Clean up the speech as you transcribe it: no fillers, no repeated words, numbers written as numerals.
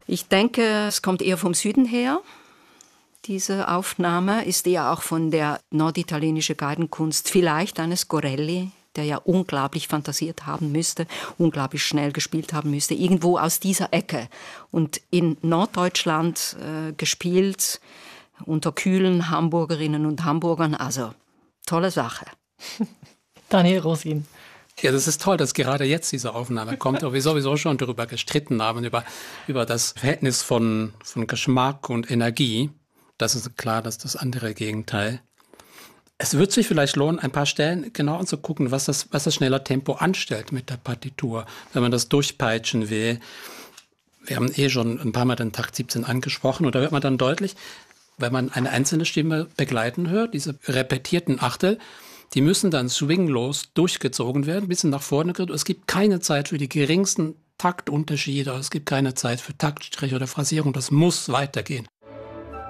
Ich denke, es kommt eher vom Süden her. Diese Aufnahme ist eher auch von der norditalienischen Geigenkunst, vielleicht eines Corelli, der ja unglaublich fantasiert haben müsste, unglaublich schnell gespielt haben müsste, irgendwo aus dieser Ecke. Und in Norddeutschland gespielt, unter kühlen Hamburgerinnen und Hamburgern, also tolle Sache. Daniel Rosin. Ja, das ist toll, dass gerade jetzt diese Aufnahme kommt, aber wir sowieso schon darüber gestritten haben, über das Verhältnis von Geschmack und Energie. Das ist klar, dass das andere Gegenteil. Es wird sich vielleicht lohnen, ein paar Stellen genau anzugucken, was das schneller Tempo anstellt mit der Partitur, wenn man das durchpeitschen will. Wir haben schon ein paar Mal den Takt 17 angesprochen und da wird man dann deutlich, wenn man eine einzelne Stimme begleiten hört, diese repetierten Achtel, die müssen dann swinglos durchgezogen werden, ein bisschen nach vorne gerückt. Es gibt keine Zeit für die geringsten Taktunterschiede, es gibt keine Zeit für Taktstrich oder Phrasierung, das muss weitergehen.